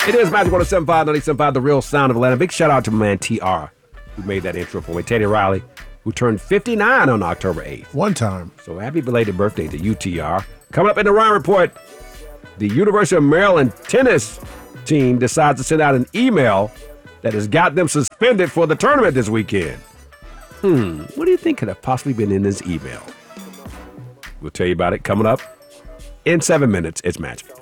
It is Magic 107.5, 97.5, the real sound of Atlanta. Big shout out to my man TR, who made that intro for me. Teddy Riley, who turned 59 on October 8th. One time. So happy belated birthday to you, TR. Coming up in the Ryan Report, the University of Maryland tennis team decides to send out an email that has got them suspended for the tournament this weekend. What do you think could have possibly been in this email? We'll tell you about it coming up in 7 minutes. It's Magic.